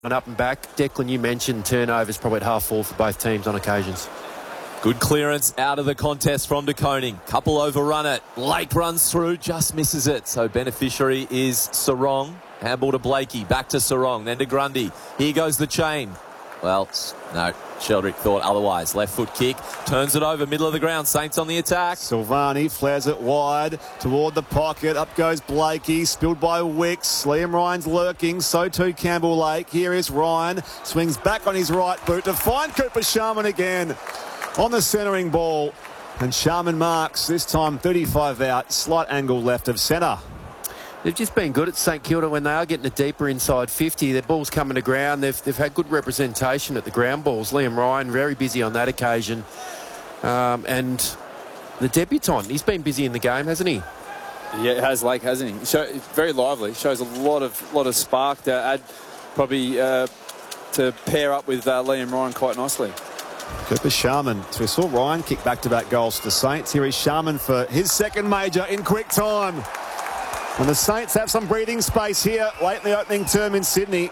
And up and back. Declan, you mentioned turnovers probably at half forward for both teams on occasions. Good clearance out of the contest from De Koning. Couple overrun it. Lake runs through, just misses it. So beneficiary is Sarong. Handball to Blakey, back to Sarong, then to Grundy. Here goes the chain. Well, no, Sheldrick thought otherwise. Left foot kick, turns it over, middle of the ground. Saints on the attack. Silvani flares it wide toward the pocket. Up goes Blakey, spilled by Wicks. Liam Ryan's lurking, so too Campbell Lake. Here is Ryan, swings back on his right boot to find Cooper Sharman again on the centering ball. And Sharman marks, this time 35 out, slight angle left of centre. They've just been good at St Kilda when they are getting it deeper inside 50. Their ball's coming to ground. They've had good representation at the ground balls. Liam Ryan, very busy on that occasion. And the debutant, he's been busy in the game, hasn't he? Yeah, it has, Lake, hasn't he? Very lively. Shows a lot of spark to add, probably to pair up with Liam Ryan quite nicely. Cooper Sharman. So we saw Ryan kick back-to-back goals to the Saints. Here is Sharman for his second major in quick time. And the Saints have some breathing space here late in the opening term in Sydney.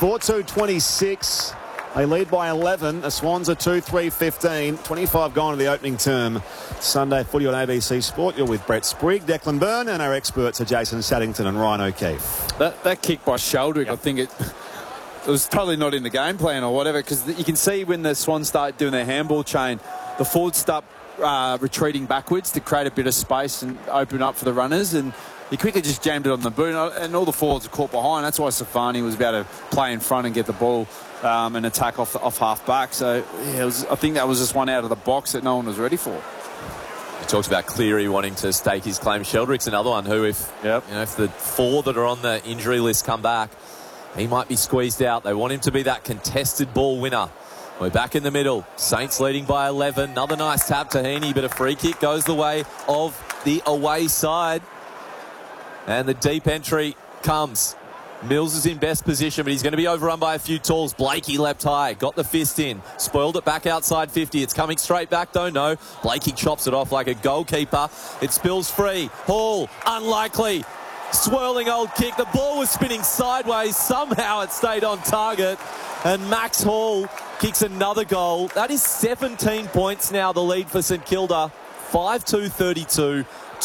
4-2-26. They lead by 11. The Swans are 2-3-15. 25 gone to the opening term. Sunday footy on ABC Sport. You're with Brett Sprigg, Declan Byrne, and our experts are Jason Saddington and Ryan O'Keefe. That kick by Sheldrick, I think it was totally not in the game plan or whatever, because you can see when the Swans start doing their handball chain, the forwards start retreating backwards to create a bit of space and open up for the runners, and he quickly just jammed it on the boot, and all the forwards are caught behind. That's why Safani was able to play in front and get the ball and attack off half back. So yeah, I think that was just one out of the box that no one was ready for. He talks about Cleary wanting to stake his claim. Sheldrick's another one who, if the four that are on the injury list come back, he might be squeezed out. They want him to be that contested ball winner. We're back in the middle. Saints leading by 11. Another nice tap to Heaney, but a free kick goes the way of the away side. And the deep entry comes. Mills is in best position, but he's going to be overrun by a few tools. Blakey leapt high, got the fist in, spoiled it back outside 50. It's coming straight back, though. No, Blakey chops it off like a goalkeeper. It spills free. Hall, unlikely. Swirling old kick. The ball was spinning sideways. Somehow it stayed on target. And Max Hall kicks another goal. That is 17 points now, the lead for St Kilda. 5-2-32,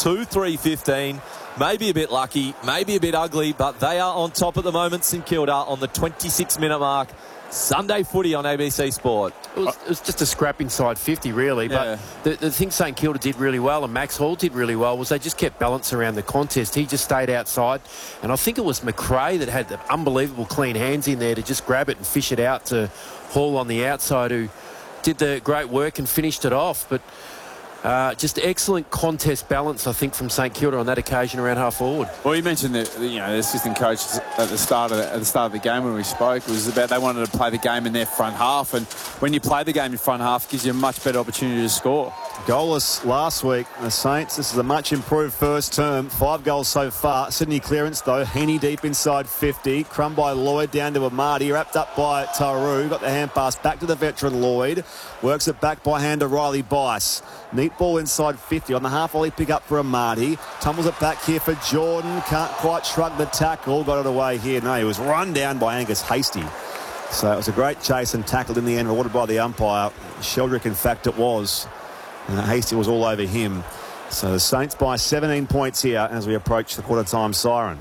2-3-15. Maybe a bit lucky, maybe a bit ugly, but they are on top at the moment, St Kilda, on the 26-minute mark. Sunday footy on ABC Sport. It was just a scrap inside 50, really. Yeah. But the thing St Kilda did really well and Max Hall did really well was they just kept balance around the contest. He just stayed outside. And I think it was McRae that had the unbelievable clean hands in there to just grab it and fish it out to Hall on the outside, who did the great work and finished it off. But just excellent contest balance, I think, from St Kilda on that occasion around half forward. Well, you mentioned the assistant coach at the start of the game when we spoke. It was about they wanted to play the game in their front half, and when you play the game in front half, it gives you a much better opportunity to score. Goalless last week. The Saints, this is a much improved first term. 5 goals so far. Sydney clearance, though. Heaney deep inside 50. Crumb by Lloyd down to Amadi. Wrapped up by Taru. Got the hand pass back to the veteran Lloyd. Works it back by hand to Riley Bice. Neat ball inside 50 on the half volley pick up for Amadi. Tumbles it back here for Jordan. Can't quite shrug the tackle. Got it away here. No, he was run down by Angus Hasty. So it was a great chase and tackled in the end, rewarded by the umpire. Sheldrick, in fact, it was. Hasty was all over him. So the Saints by 17 points here as we approach the quarter-time siren.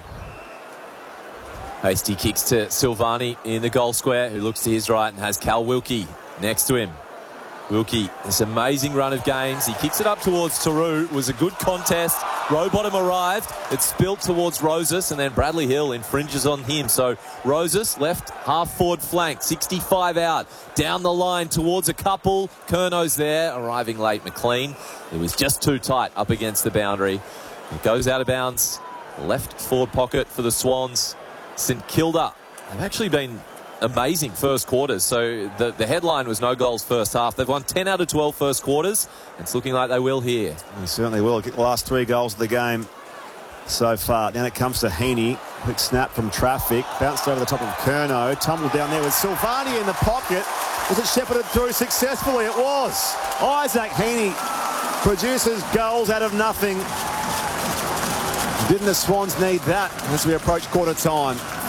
Hasty kicks to Silvani in the goal square, who looks to his right and has Cal Wilkie next to him. Wilkie, this amazing run of games. He kicks it up towards Taru. It was a good contest. Rowbottom arrived. It spilt towards Roses, and then Bradley Hill infringes on him. So Roses left half forward flank, 65 out. Down the line towards a couple. Curno's there, arriving late. McLean, it was just too tight up against the boundary. It goes out of bounds. Left forward pocket for the Swans. St Kilda have actually been amazing first quarters. So the headline was no goals first half. They've won 10 out of 12 first quarters. It's looking like they will here. They certainly will. Get the last 3 goals of the game so far. Now it comes to Heaney. Quick snap from traffic. Bounced over the top of Curnow. Tumbled down there with Silvani in the pocket. Was it shepherded through successfully? It was. Isaac Heaney produces goals out of nothing. Didn't the Swans need that as we approach quarter time?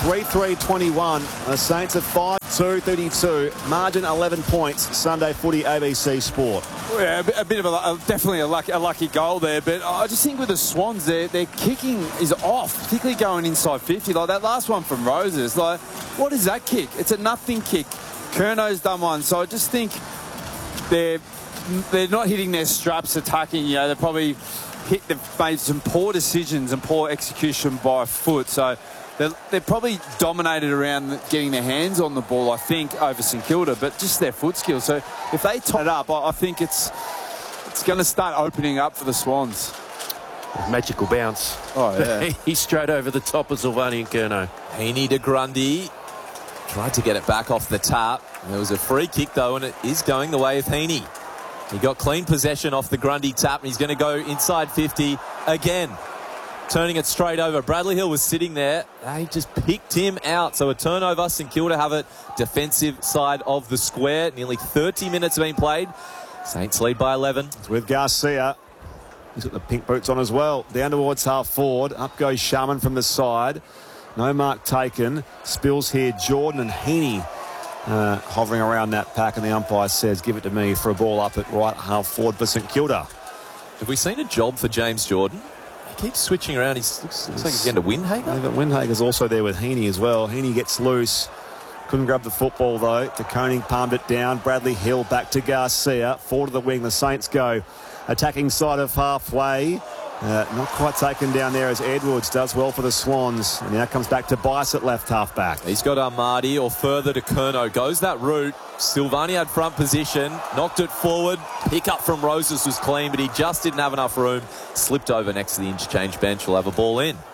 3-3-21. The Saints at 5-2-32. Margin 11 points. Sunday Footy, ABC Sport. Yeah, a bit of definitely a lucky goal there, but I just think with the Swans, their kicking is off, particularly going inside 50. Like that last one from Roses, like what is that kick? It's a nothing kick. Curno's done one, so I just think they're not hitting their straps attacking. You know, they probably they've made some poor decisions and poor execution by foot, so they're probably dominated around getting their hands on the ball, I think, over St Kilda, but just their foot skills. So if they tie it up, I think it's going to start opening up for the Swans. Magical bounce. Oh, yeah. He's straight over the top of Silvani and Curnow. Heaney to Grundy. Tried to get it back off the tap. There was a free kick, though, and it is going the way of Heaney. He got clean possession off the Grundy tap, and he's going to go inside 50 again. Turning it straight over. Bradley Hill was sitting there. They just picked him out. So a turnover. St Kilda have it. Defensive side of the square. Nearly 30 minutes have been played. Saints lead by 11. It's with Garcia. He's got the pink boots on as well. Down towards half forward. Up goes Sharman from the side. No mark taken. Spills here. Jordan and Heaney hovering around that pack, and the umpire says give it to me for a ball up at right half forward for St Kilda. Have we seen a job for James Jordan? He keeps switching around. He looks like he's going to Windhager. But Windhager's also there with Heaney as well. Heaney gets loose. Couldn't grab the football though. De Koning palmed it down. Bradley Hill back to Garcia. Forward to the wing. The Saints go. Attacking side of halfway. Not quite taken down there as Edwards does well for the Swans. And now comes back to Bice at left half back. He's got Armadi or further to Curnow. Goes that route. Silvani had front position. Knocked it forward. Pick up from Roses was clean, but he just didn't have enough room. Slipped over next to the interchange bench. We'll have a ball in.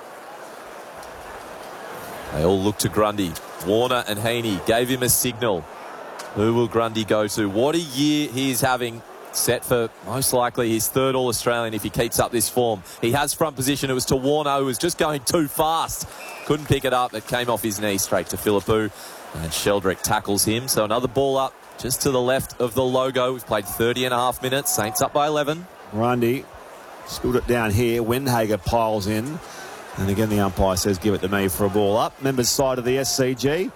They all look to Grundy. Warner and Heaney gave him a signal. Who will Grundy go to? What a year he is having. Set for most likely his third All-Australian if he keeps up this form. He has front position. It was to Warner, who was just going too fast. Couldn't pick it up. It came off his knee straight to Philippou. And Sheldrick tackles him. So another ball up just to the left of the logo. We've played 30.5 minutes. Saints up by 11. Grundy spilled it down here. Windhager piles in. And again, the umpire says give it to me for a ball up. Members side of the SCG.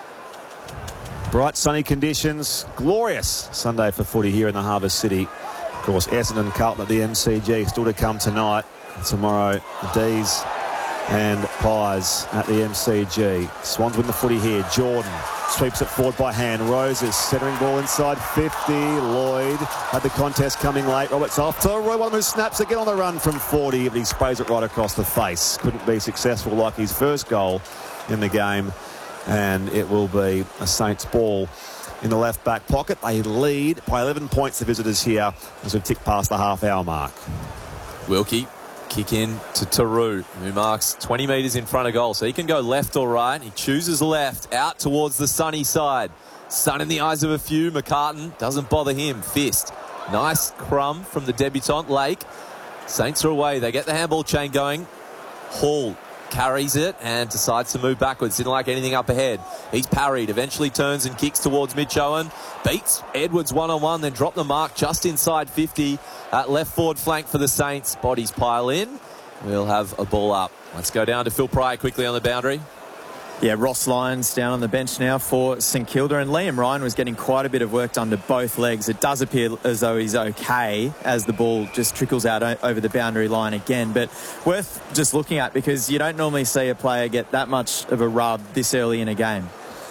Bright sunny conditions, glorious Sunday for footy here in the Harbour City. Of course, Essendon Carlton at the MCG still to come tonight. Tomorrow, the D's and Pies at the MCG. Swans win the footy here. Jordan sweeps it forward by hand. Roses centering ball inside 50. Lloyd had the contest coming late. Roberts off to Roy, one who snaps again on the run from 40, but he sprays it right across the face. Couldn't be successful like his first goal in the game. And it will be a Saints ball in the left back pocket. They lead by 11 points, the visitors here, as we've ticked past the half-hour mark. Wilkie, kick in to Taru, who marks 20 metres in front of goal. So he can go left or right. He chooses left, out towards the sunny side. Sun in the eyes of a few. McCartan doesn't bother him. Fist. Nice crumb from the debutant, Lake. Saints are away. They get the handball chain going. Hall carries it and decides to move backwards. Didn't like anything up ahead. He's parried, eventually turns and kicks towards Mitch Owen. Beats Edwards one-on-one, then dropped the mark just inside 50 at left forward flank for the Saints. Bodies pile in. We'll have a ball up. Let's go down to Phil Pryor quickly on the boundary. Yeah, Ross Lyons down on the bench now for St Kilda, and Liam Ryan was getting quite a bit of work done to both legs. It does appear as though he's okay as the ball just trickles out over the boundary line again, but worth just looking at because you don't normally see a player get that much of a rub this early in a game.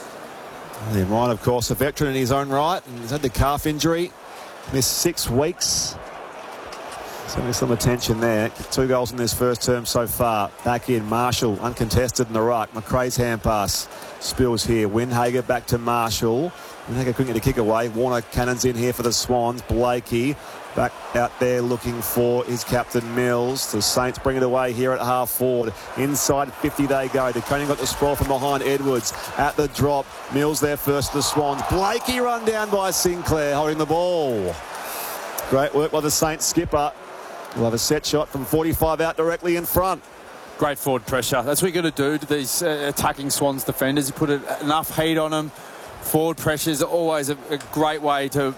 Liam Ryan, of course, a veteran in his own right, and he's had the calf injury, missed 6 weeks. Certainly some attention there. 2 goals in this first term so far. Back in, Marshall, uncontested in the ruck. McRae's hand pass spills here. Windhager back to Marshall. Windhager couldn't get a kick away. Warner cannons in here for the Swans. Blakey back out there looking for his captain Mills. The Saints bring it away here at half forward. Inside 50 they go. De Koning got the sprawl from behind Edwards at the drop. Mills there first to the Swans. Blakey run down by Sinclair holding the ball. Great work by the Saints skipper. We'll have a set shot from 45 out directly in front. Great forward pressure. That's what you're going to do to these attacking Swans defenders. You put enough heat on them. Forward pressure is always a great way to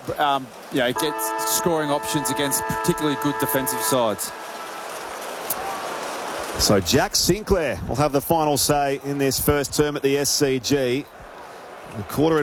get scoring options against particularly good defensive sides. So Jack Sinclair will have the final say in this first term at the SCG. A quarter